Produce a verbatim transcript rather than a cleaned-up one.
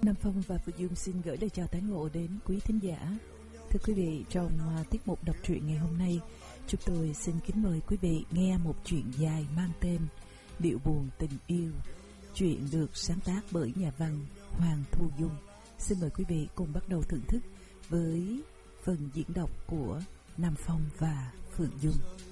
Nam Phong và Phượng Dung xin gửi lời chào tái ngộ đến quý thính giả. Thưa quý vị, trong uh, tiết mục đọc truyện ngày hôm nay, chúng tôi xin kính mời quý vị nghe một truyện dài mang tên Điệu buồn tình yêu. Truyện được sáng tác bởi nhà văn Hoàng Thu Dung. Xin mời quý vị cùng bắt đầu thưởng thức với phần diễn đọc của Nam Phong và Phượng Dung.